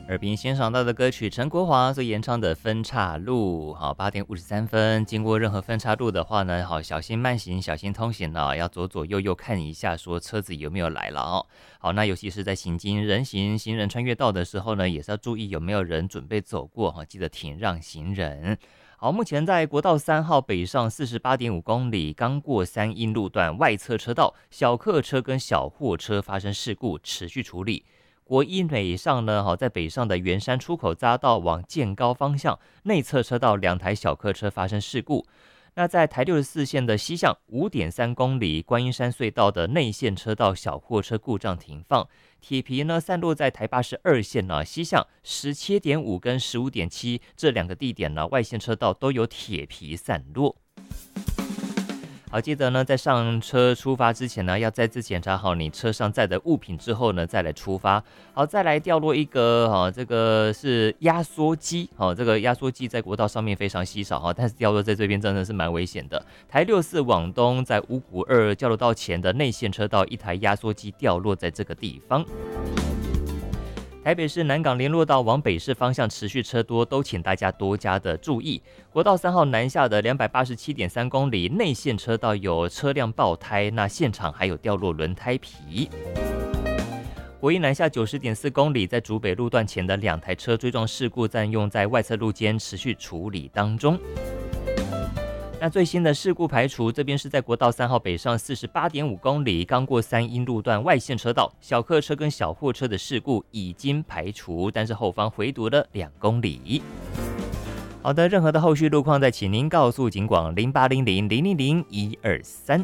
耳边欣赏到的歌曲，陈国华所演唱的《分岔路》。好，8:53，经过任何分岔路的话呢，好，小心慢行，小心通行啊，要左左右右看一下，说车子有没有来了哦。好，那尤其是在行经人行行人穿越道的时候呢，也是要注意有没有人准备走过哈，记得停让行人。好，目前在国道3号北上48.5公里，刚过三阴路段外侧车道，小客车跟小货车发生事故，持续处理。国一北上呢，在北上的圆山出口匝道往建高方向，内侧车道2台小客车发生事故。那在台64线的西向5.3公里观音山隧道的内线车道小货车故障停放，铁皮呢散落在台82线呢西向17.5跟15.7这2个地点呢，外线车道都有铁皮散落。好，记得呢，在上车出发之前呢，要再次检查好你车上载的物品之后呢，再来出发。好，再来掉落一个这个是压缩机。好，这个压缩机在国道上面非常稀少哈，但是掉落在这边真的是蛮危险的。台64往东，在五股2交流道前的内线车道，一台压缩机掉落在这个地方。台北市南港联络道往北市方向持续车多，都请大家多加的注意。国道3号南下的287.3公里内线车道有车辆爆胎，那现场还有掉落轮胎皮。国一南下90.4公里，在竹北路段前的2台车追撞事故占用在外侧路肩，持续处理当中。那最新的事故排除，这边是在国道3号北上48.5公里，刚过三阴路段外线车道，小客车跟小货车的事故已经排除，但是后方回堵了2公里。好的，任何的后续路况再请您告诉警广0800000123。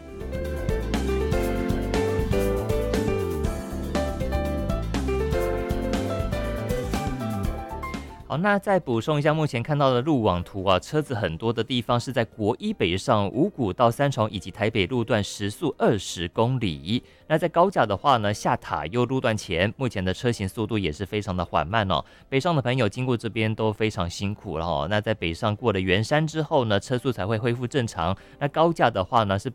好，那再补充一下，目前看到的路网图啊，车子很多的地方是在国一北上五股到三重以及台北路段时速20公里。那在高架的话呢，下塔悠路段前，目前的车行速度也是非常的缓慢哦。北上的朋友经过这边都非常辛苦了哦。那在北上过了圆山之后呢，车速才会恢复正常。那高架的话呢，是